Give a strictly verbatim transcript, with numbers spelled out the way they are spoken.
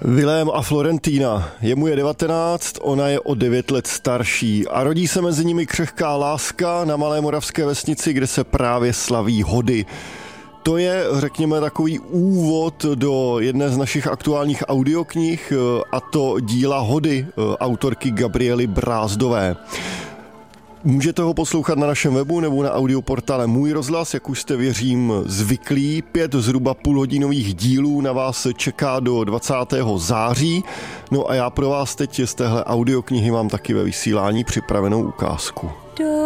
Vilém a Florentína. Jemu je devatenáct, ona je o devět let starší a rodí se mezi nimi křehká láska na malé moravské vesnici, kde se právě slaví hody. To je, řekněme, takový úvod do jedné z našich aktuálních audioknih, a to díla Hody autorky Gabriely Brázdové. Můžete ho poslouchat na našem webu nebo na audioportále Můj rozhlas, jak už jste, věřím, zvyklí. Pět zhruba půlhodinových dílů na vás čeká do dvacátého září. No a já pro vás teď z téhle audioknihy mám taky ve vysílání připravenou ukázku.